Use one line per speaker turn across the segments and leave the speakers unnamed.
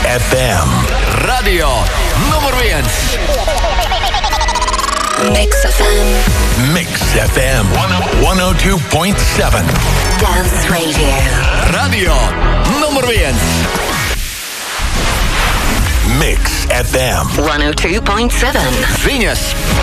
FM. Radio nummer 1.
Mix FM.
Mix FM 102.7.
Dance Radio.
Radio nummer 1. Mix FM
102.7.
Venus.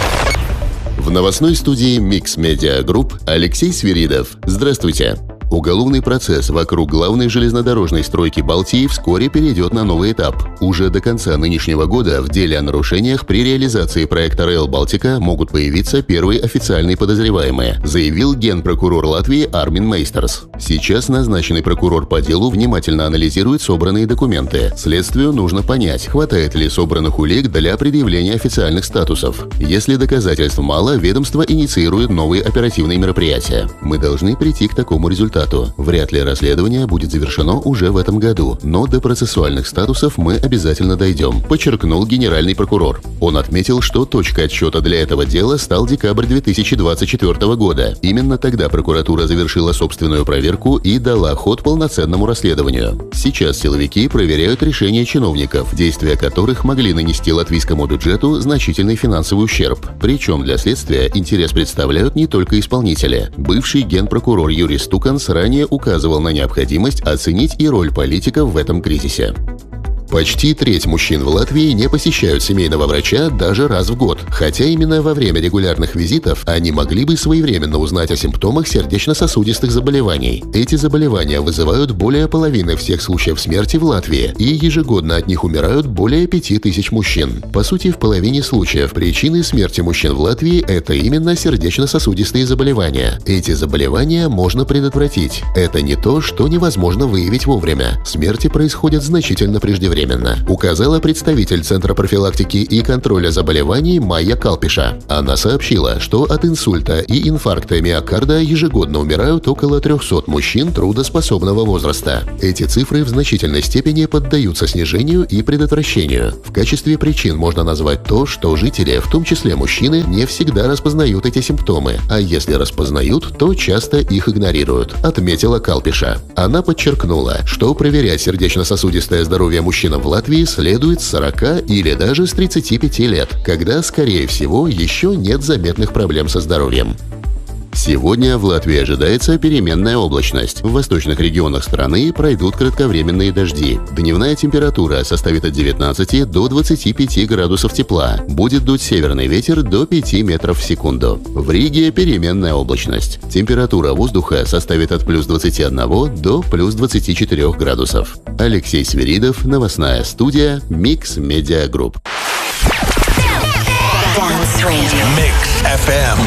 В новостной студии Mix Media Group Алексей Свиридов. Здравствуйте. Уголовный процесс вокруг главной железнодорожной стройки Балтии вскоре перейдет на новый этап. Уже до конца нынешнего года в деле о нарушениях при реализации проекта Rail Baltica могут появиться первые официальные подозреваемые, заявил генпрокурор Латвии Армин Мейстерс. Сейчас назначенный прокурор по делу внимательно анализирует собранные документы. Следствию нужно понять, хватает ли собранных улик для предъявления официальных статусов. Если доказательств мало, ведомство инициирует новые оперативные мероприятия. Мы должны прийти к такому результату. Вряд ли расследование будет завершено уже в этом году, но до процессуальных статусов мы обязательно дойдем, подчеркнул генеральный прокурор. Он отметил, что точкой отсчета для этого дела стал декабрь 2024 года. Именно тогда прокуратура завершила собственную проверку и дала ход полноценному расследованию. Сейчас силовики проверяют решения чиновников, действия которых могли нанести латвийскому бюджету значительный финансовый ущерб. Причем для следствия интерес представляют не только исполнители. Бывший генпрокурор Юрий Стуканс ранее указывал на необходимость оценить и роль политиков в этом кризисе. Почти треть мужчин в Латвии не посещают семейного врача даже раз в год, хотя именно во время регулярных визитов они могли бы своевременно узнать о симптомах сердечно-сосудистых заболеваний. Эти заболевания вызывают более половины всех случаев смерти в Латвии, и ежегодно от них умирают более 5000 мужчин. По сути, в половине случаев причины смерти мужчин в Латвии – это именно сердечно-сосудистые заболевания. Эти заболевания можно предотвратить. Это не то, что невозможно выявить вовремя. Смерти происходят значительно преждевременно, указала представитель Центра профилактики и контроля заболеваний Майя Калпиша. Она сообщила, что от инсульта и инфаркта миокарда ежегодно умирают около 300 мужчин трудоспособного возраста. Эти цифры в значительной степени поддаются снижению и предотвращению. В качестве причин можно назвать то, что жители, в том числе мужчины, не всегда распознают эти симптомы, а если распознают, то часто их игнорируют, отметила Калпиша. Она подчеркнула, что проверять сердечно-сосудистое здоровье мужчин в Латвии следует с 40 или даже с 35 лет, когда, скорее всего, еще нет заметных проблем со здоровьем. Сегодня в Латвии ожидается переменная облачность. В восточных регионах страны пройдут кратковременные дожди. Дневная температура составит от 19 до 25 градусов тепла. Будет дуть северный ветер до 5 метров в секунду. В Риге переменная облачность. Температура воздуха составит от плюс 21 до плюс 24 градусов. Алексей Свиридов, новостная студия Mix Media Group.
Dance Radio.
Mix FM